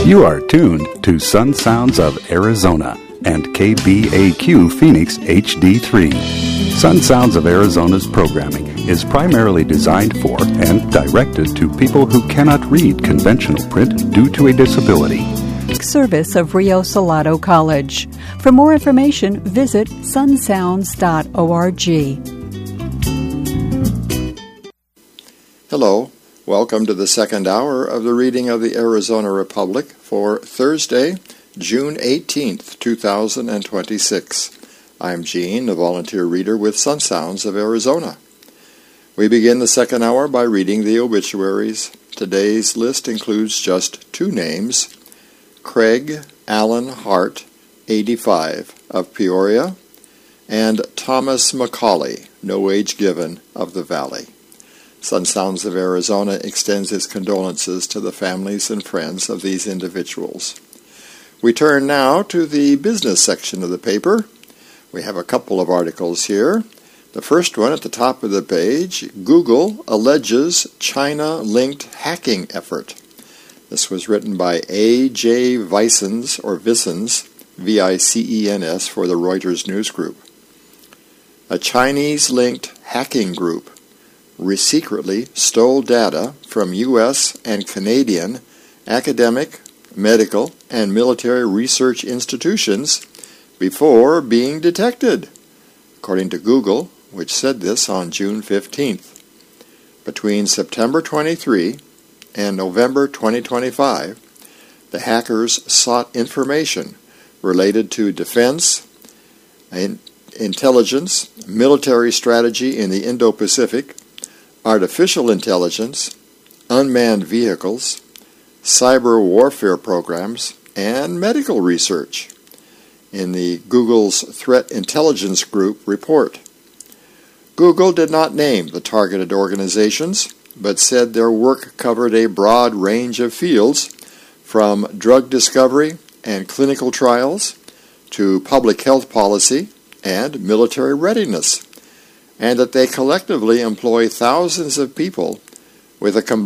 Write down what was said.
You are tuned to Sun Sounds of Arizona and KBAQ Phoenix HD3. Sun Sounds of Arizona's programming is primarily designed for and directed to people who cannot read conventional print due to a disability. Service of Rio Salado College. For more information, visit sunsounds.org. Hello. Welcome to the second hour of the reading of the Arizona Republic for Thursday, June 18th, 2026. I'm Gene, a volunteer reader with Sun Sounds of Arizona. We begin the second hour by reading the obituaries. Today's list includes just two names: Craig Allen Hart, 85, of Peoria, and Thomas McCauley, no age given, of the Valley. Sun Sounds of Arizona extends its condolences to the families and friends of these individuals. We turn now to the business section of the paper. We have a couple of articles here. The first one at the top of the page: Google alleges China-linked hacking effort. This was written by A.J. Vicens, or Vicens, V-I-C-E-N-S, for the Reuters News Group. A Chinese-linked hacking group secretly stole data from U.S. and Canadian academic, medical, and military research institutions before being detected, according to Google, which said this on June 15th. Between September 23 and November 2025, the hackers sought information related to defense, intelligence, military strategy in the Indo-Pacific, artificial intelligence, unmanned vehicles, cyber warfare programs, and medical research. In the Google's Threat Intelligence Group report, Google did not name the targeted organizations, but said their work covered a broad range of fields, from drug discovery and clinical trials to public health policy and military readiness, and that they collectively employ thousands of people with a combined